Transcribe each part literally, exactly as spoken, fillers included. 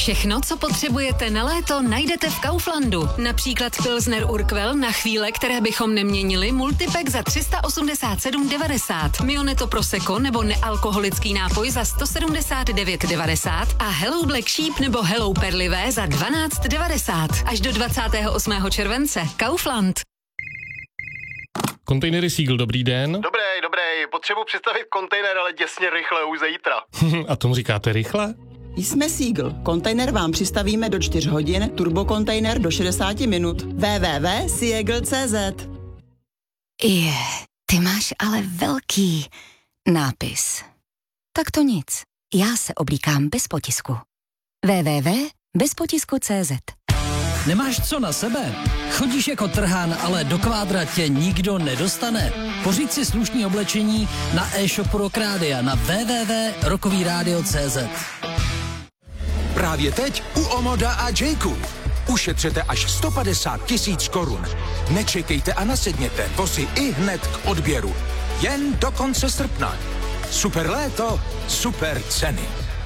Všechno, co potřebujete na léto, najdete v Kauflandu. Například Pilsner Urquell na chvíle, které bychom neměnili, multipack za tři sta osmdesát sedm devadesát, Mioneto Prosecco nebo nealkoholický nápoj za sto sedmdesát devět devadesát a Hello Black Sheep nebo Hello Perlivé za dvanáct devadesát. Až do dvacátého osmého července. Kaufland. Kontejnery Siegl, dobrý den. Dobrý, dobrý. Potřebuji představit kontejner, ale děsně rychle, už zítra. A tomu říkáte rychle? Jsme Siegl. Kontejner vám přistavíme do čtyř hodin, turbokontejner do šedesát minut. w w w tečka siegl tečka c z. Je, ty máš ale velký nápis. Tak to nic. Já se oblíkám bez potisku. w w w tečka bez potisku tečka c z. Nemáš co na sebe? Chodíš jako trhán, ale do kvádra tě nikdo nedostane? Pořiď si slušný oblečení na e-shopu Rock Rádia na w w w tečka rockový rádio tečka c z. Právě teď u Omoda a Jayku. Ušetřete až sto padesát tisíc korun. Nečekejte a nasedněte, vozy i hned k odběru. Jen do konce srpna. Super léto, super ceny.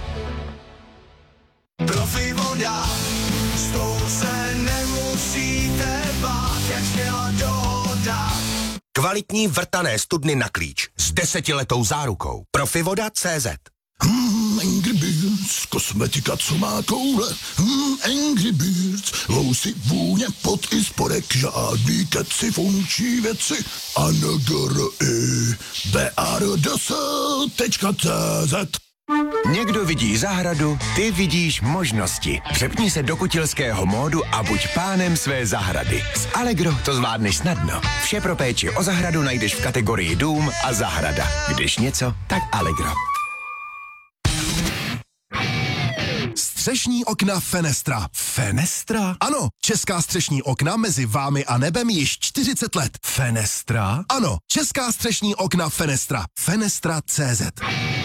Profi voda, s tou se nemusíte bát, jak měla dohoda. Kvalitní vrtané studny na klíč s desetiletou zárukou. Profivoda tečka cé zet. Hmm, Angry Birds, kosmetika, co má koule. Hmm, Angry Birds, lousy, vůně, pot i spodek, žádný keci, funkční věci. A N G R I B A R D S tečka cé zet. Někdo vidí zahradu, ty vidíš možnosti. Přepni se do kutilského módu a buď pánem své zahrady. S Allegro to zvládneš snadno. Vše pro péči o zahradu najdeš v kategorii dům a zahrada. Když něco, tak Allegro. Střešní okna Fenestra. Fenestra? Ano, česká střešní okna mezi vámi a nebem již čtyřicet let. Fenestra? Ano, česká střešní okna Fenestra. Fenestra tečka cé zet.